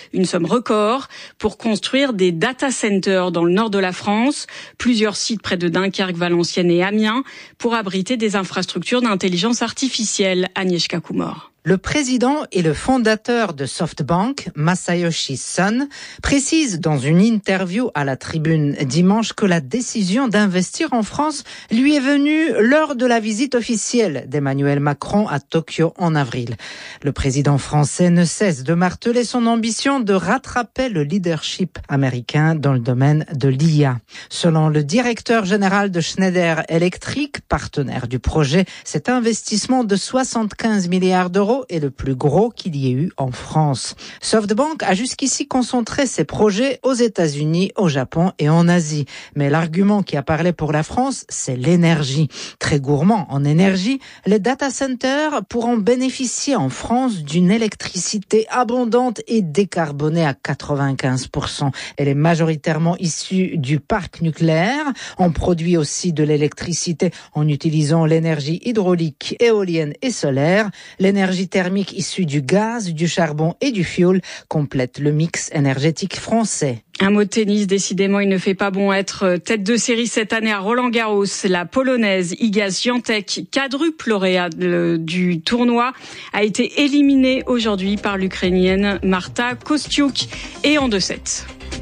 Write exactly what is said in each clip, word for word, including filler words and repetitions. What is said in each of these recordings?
une somme record, pour construire des data centers dans le nord de la France, plusieurs sites près de Dunkerque, Valenciennes et Amiens, pour abriter des infrastructures d'intelligence artificielle. Agnieszka Kumor. Le président et le fondateur de SoftBank, Masayoshi Son, précise dans une interview à la Tribune dimanche que la décision d'investir en France lui est venue lors de la visite officielle d'Emmanuel Macron à Tokyo en avril. Le président français ne cesse de marteler son ambition de rattraper le leadership américain dans le domaine de l'I A. Selon le directeur général de Schneider Electric, partenaire du projet, cet investissement de soixante-quinze milliards d'euros est le plus gros qu'il y ait eu en France. SoftBank a jusqu'ici concentré ses projets aux États-Unis, au Japon et en Asie. Mais l'argument qui a parlé pour la France, c'est l'énergie. Très gourmand en énergie, les data centers pourront bénéficier en France d'une électricité abondante et décarbonée à quatre-vingt-quinze pour cent. Elle est majoritairement issue du parc nucléaire. On produit aussi de l'électricité en utilisant l'énergie hydraulique, éolienne et solaire. L'énergie thermique issue du gaz, du charbon et du fioul complète le mix énergétique français. Un mot de tennis, décidément, il ne fait pas bon être tête de série cette année à Roland-Garros. La Polonaise Iga Świątek, quadruple lauréate du tournoi, a été éliminée aujourd'hui par l'Ukrainienne Marta Kostyuk et en deux sept.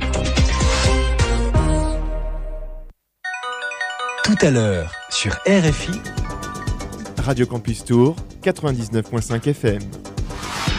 Tout à l'heure sur R F I. Radio Campus Tour, quatre-vingt-dix-neuf virgule cinq F M.